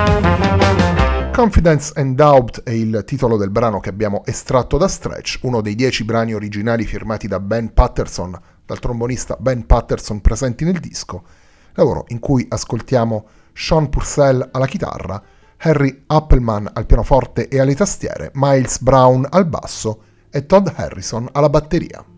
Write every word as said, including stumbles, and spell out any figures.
Confidence and Doubt è il titolo del brano che abbiamo estratto da Stretch, uno dei dieci brani originali firmati da Ben Patterson, dal trombonista Ben Patterson presenti nel disco, lavoro in cui ascoltiamo Sean Purcell alla chitarra, Harry Appelman al pianoforte e alle tastiere, Miles Brown al basso e Todd Harrison alla batteria.